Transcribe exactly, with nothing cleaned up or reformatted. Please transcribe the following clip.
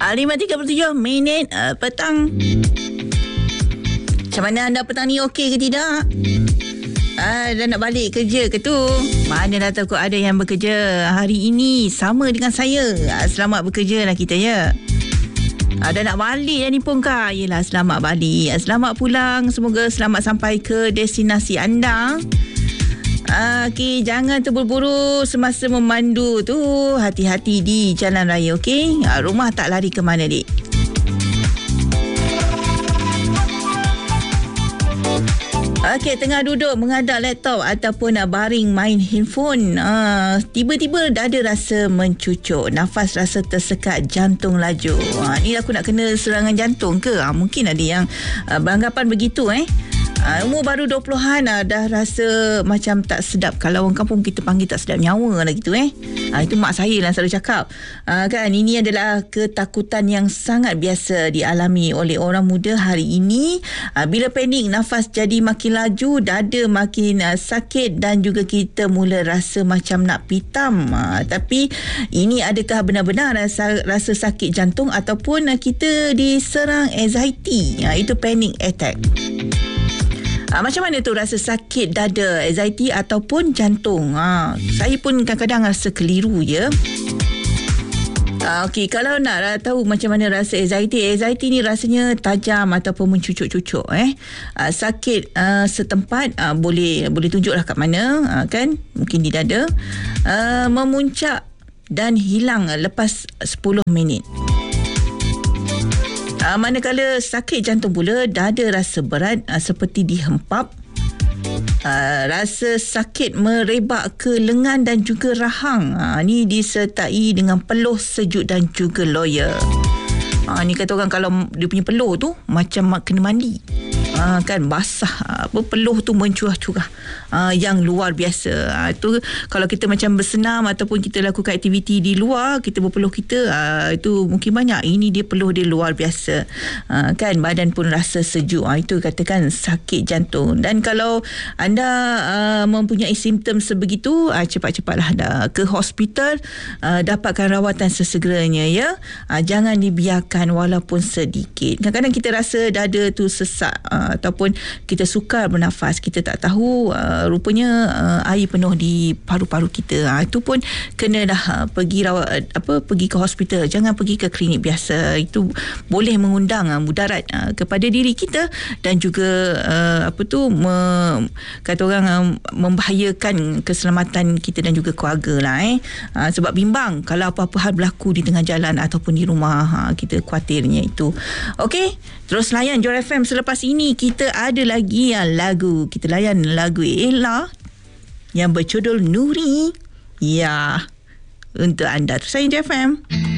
uh, lima tiga puluh tujuh minit uh, petang. Macam mana anda petang ni, okey ke tidak? Ah, dah nak balik kerja ke tu? Mana dah tahu ada yang bekerja hari ini sama dengan saya. Ah, selamat bekerja lah kita ya. Ah, dah nak balik dah ni pun kak. Yelah, selamat balik. Ah, selamat pulang. Semoga selamat sampai ke destinasi anda. Ah, okey, jangan terburu-buru semasa memandu tu. Hati-hati di jalan raya, okey? Ah, rumah tak lari ke mana, dik? Okey, tengah duduk menghadap laptop ataupun uh, baring main handphone, uh, tiba-tiba dada rasa mencucuk, nafas rasa tersekat, jantung laju. Uh, ni aku nak kena serangan jantung ke? Uh, mungkin ada yang uh, beranggapan begitu eh. Uh, umur baru dua puluhan uh, dah rasa macam tak sedap. Kalau orang kampung kita panggil tak sedap nyawa lah gitu eh. Uh, itu mak saya lah selalu cakap. Uh, kan ini adalah ketakutan yang sangat biasa dialami oleh orang muda hari ini. Uh, bila panik, nafas jadi makin laju, dada makin uh, sakit dan juga kita mula rasa macam nak pitam. Uh, tapi ini adakah benar-benar rasa, rasa sakit jantung ataupun uh, kita diserang anxiety? Uh, itu panic attack. Ha, macam mana tu rasa sakit dada, anxiety ataupun jantung? Ha, saya pun kadang-kadang rasa keliru ya. Ha, Okey, kalau nak tahu macam mana rasa anxiety, anxiety ni rasanya tajam ataupun mencucuk-cucuk eh. Ha, sakit uh, setempat uh, boleh boleh tunjuklah kat mana, uh, kan? Mungkin di dada. Uh, memuncak dan hilang lepas sepuluh minit. Uh, manakala sakit jantung pula, dada rasa berat uh, seperti dihempap. Uh, rasa sakit merebak ke lengan dan juga rahang. Uh, ni disertai dengan peluh sejuk dan juga loya. Uh, ni kata orang kalau dia punya peluh tu macam kena mandi. Ha, kan basah, apa peluh tu mencurah-curah ha, yang luar biasa. Ha, itu kalau kita macam bersenam ataupun kita lakukan aktiviti di luar, kita berpeluh kita, ha, itu mungkin banyak. Ini dia peluh dia luar biasa. Ha, kan badan pun rasa sejuk. Ha, itu katakan sakit jantung. Dan kalau anda uh, mempunyai simptom sebegitu, uh, cepat-cepatlah dah ke hospital, uh, dapatkan rawatan sesegeranya ya. Uh, jangan dibiarkan walaupun sedikit. Kadang-kadang kita rasa dada tu sesak, uh, ataupun kita sukar bernafas, kita tak tahu uh, rupanya uh, air penuh di paru-paru kita. Uh, itu pun kena dah uh, pergi rawat, apa pergi ke hospital. Jangan pergi ke klinik biasa. Itu boleh mengundang uh, mudarat uh, kepada diri kita dan juga uh, apa tu me, kata orang uh, membahayakan keselamatan kita dan juga keluarga lah eh. Uh, sebab bimbang kalau apa-apa hal berlaku di tengah jalan ataupun di rumah, uh, kita khawatirnya itu. Okey, terus layan Joy F M. Selepas ini kita ada lagi yang lagu. Kita layan lagu Ella yang berjudul Nuri. Ya, untuk anda. Terus layan Joy F M.